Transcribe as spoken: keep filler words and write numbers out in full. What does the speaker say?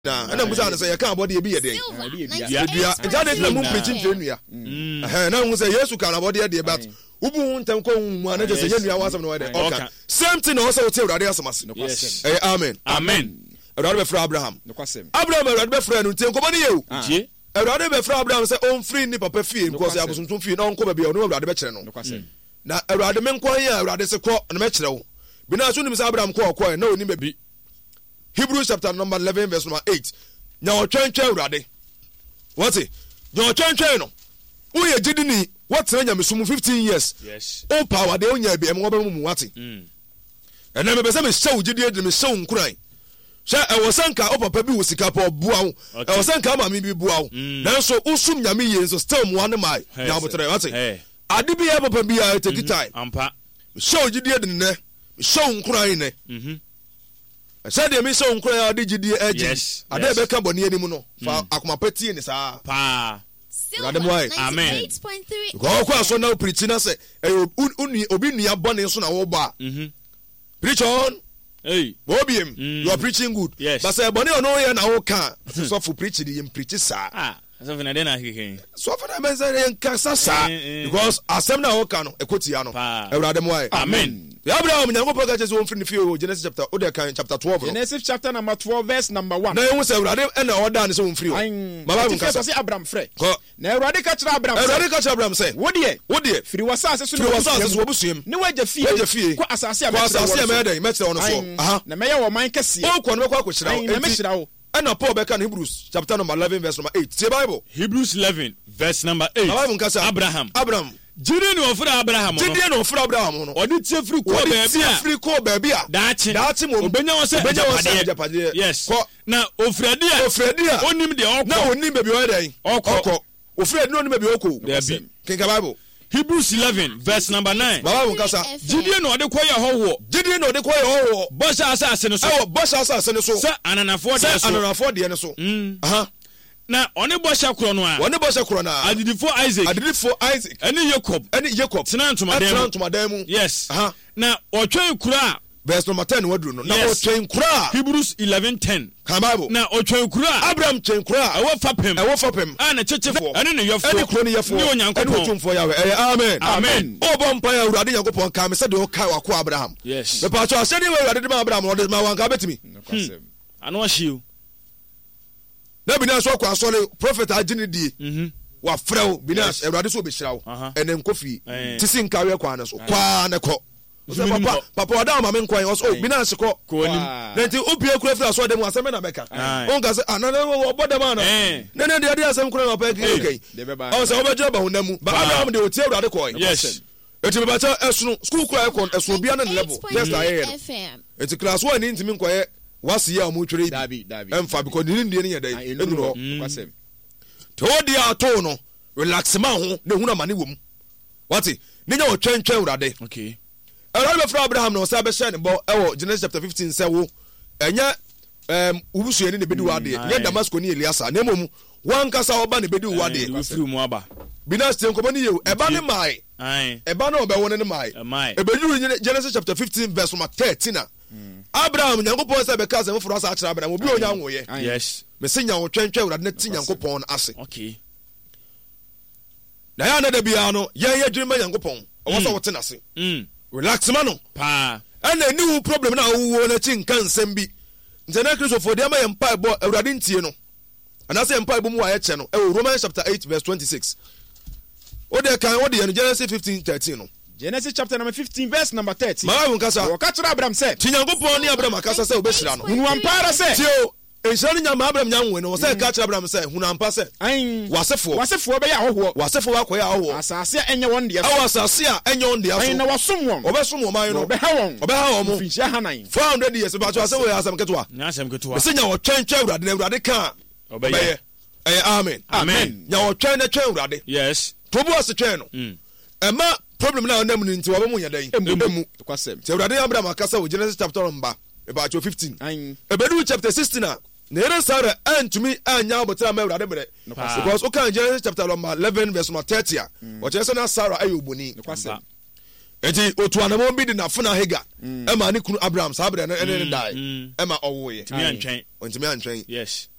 na na musa na say you can body e bi ye den ya dua nja de na mu preaching train ya eh na mu say Yesu kan body e de but ubu ntem ko mu na je say yenua wasam no we de okay same thing no say we tell Urade asamase eh amen amen Urade be fra Abraham Abraham Urade be fra no ntem ko body ye je Urade be fra Abraham say on free ni papa fie because abosonton fie na on ko ba bia no Urade be kire no na Urade men ko ya Urade se ko na me kire wo bi na so nim say Abraham ko ko na oni ba bi Hebrews chapter number eleven verse number eight. Now twenty Urade. What it? Now twenty no. Who ye jidini? What tanya me fifteen years. Yes. All power they onya be em wo ba mu what it? Mm. And na me be say me show jidie de me show nkuran. Sha e wo sanka o papa bi wo sika pa bua wo. E wo sanka ma me bi bua wo. Nanso usum nyame ye so still mo ane mai. Ya botre what it? Ade bi e papa bi a take time. Ampa. Show jidie de ne. Show nkuran ne. Mhm. Said the mission cry the G D A. Yes. I never come on any mono. For Akmapeti and sa pa. Amen. eight point three. Go so now preaching us. Uni obinia bonne so na oba. Mhm. Preach on. Hey, Bobium, you are preaching good. Yes. But say bonne no here na o kan. So for preaching the preach sa. Ah. So for na dey na keke. So for na be say en kasa sa because asem na o kan no ekotia no. Ewrade mo ai. Amen. Abraham nyango paka Jesus won free fie Genesis chapter o de kan chapter twelve. Genesis chapter number twelve verse number one. Na yen say Ewrade e na order ne say won free. Baba won kasa say Abraham frɛ. Na Ewrade ka kyerɛ Abraham. Ewrade ka kyerɛ Abraham say, "Wo de, wo de, free wasase so free wasase so obusuam. Ne waje fie. Waje fie. Ko asase a me asase a me dey, me kyerɛ wono so. Aha. Na me ye wo man kɛse. O ko no ko akokyerɛ wo. Na me kyerɛ wo. And Paul back in Hebrews chapter number eleven verse number eight. See Bible. Hebrews eleven verse number eight. Abraham. Abraham. Jide no ofra Abraham no. Jide no ofra Abraham no. Odi tie free ko baabi a. Free ko baabi a. Daachi. Daachi mo. Obenya wo se japade. Yes. Na ofrade a. Ofrade a. Onim de okọ. Na onim baabi o dey. Okọ. Ofrade no onim baabi okọ. Dabi. Kinka Bible. Hebrews eleven verse number nine. Baba won kasa. Jide no de koye howo. Jide no de koye howo. Bosha asase no so. Eh bosha asase no so. Sa ananafo de so. Sa ananafo de no so. Aha. Na one bosha kro no a. One bosha kro na. Adidifo Isaac. Adidifo Isaac. Ene Jacob. Ene Jacob. Tena ntomadan mu. Tena ntomadan mu. Yes. Aha. Na otwen kura. Verse number ten wadru no. Na otwen kura. Hebrews eleven ten. Kan Bible. Na otwen kura. Abraham twen kura. Ewo fapem. Ewo fapem. Ana chechefo. Ene ne yefo. Ene kro ne yefo. Ne onyankopon. Ene otumfo yawe. Eh amen. Amen. Obo mpa ya Urade Nyankopon ka me se de o kai wako Abraham. Yes. Me pa cho asede we Urade de ma Abraham no de ma wanka betimi. Ano ahio. Na bi na so kwa so le prophet agini die. Mhm. Wa frew bi na Urade so be hirawo. Ene nkofi. Tisi nkawe kwa na so. Kwa na ko. Papa papa wada ma me nkwan o so bi na se ko. Ko nim. Na nti opie kura fra so de mu asem na beka. On ka se anana wo boda ma na. Na na de de asem kura na pa kai. O se obeje ba honamu. Ba Abraham de o tie Urade ko. Yes. Eti me ba cha esunu school kura e kon esunu bia na level. Just aye. Eti class one ni ntimi nkoye wasi ya mu twere dabi dabi emfa because ni ndie ne yedai enuro kwasem to di ato no relax ma ho na hu na mane wom wati ni nya o twentwen Urade okay Urade be fra Abraham no say be share ne bo ewo Genesis chapter fifteen say wo enya em ubusu ni ne bedi wade nya Damascus ni Eliasa na mom wan kasa oba ne bedi wade ufiri mu aba binas ten ko bani ye eba ne mai ai eba no be won ne mai ebeduru Genesis chapter fifteen verse thirteen na Abraham Nyankopon say be ka say mforo asa akira Abraham obi onya nwoye yes me se nya wo twentwe Urade na ti Nyankopon ase okay na ya na da bia no ye ye dwuma Nyankopon o wasa wote na se mm relax ma no pa ana ni wo problem na wo na chi nkan nsem bi ntena Christopher de ma ye mpa ebo Urade ntie no ana se mpa ebo mu wa ye che no e Romans chapter eight verse twenty-six o de kan o de Genesis fifteen thirteen no Genesis chapter number fifteen verse number thirty. Ma won kasa. Wo ka kyerɛ Abraham sɛ, Tinyankopon ni Abraham akasa sɛ obɛhyira no. Hunu ampara sɛ. Tio, enhyira ni nyama Abraham nyanwe no, sɛ ka kyerɛ Abraham sɛ hunu ampa sɛ. Ai. Wasefo. Wasefo bɛyɛ ahoho. Wasefo akɔyɛ ahoho. Asase a ɛnyɛ wɔn deɛ. Awo asase a ɛnyɛ wɔn deɛ so. Ai na wasom wɔn. Obɛsom wɔn man no. Obɛha wɔn. Obɛha wɔn mo. Finhyia hanan. four hundred years ba to asɛ wo asɛm ketewa. Nya asɛm ketewa. Bɛsɛ nya wɔtwɛntwɛ Urade na Urade ka. Obɛyɛ. Ɛyɛ amen. Amen. Nya wɔtwɛn na twɛn Urade. Yes. Tobo asetwɛn no. Mm. Ɛma problem na onam ni nti wo mu nyadan emu kwasem te Urade Abraham akasa wo Genesis chapter number about fifteen ayin ebedu chapter sixteen na na Sarah antumi anya abotira ma Urade bere because o kan Genesis chapter number eleven verse thirty a o che say na Sarah ayo boni kwasem enti otu anamo bi di na funa Hagar e ma ne kunu Abraham sa bere na ene dai e ma owo ye ntimi antwen ntimi antwen yes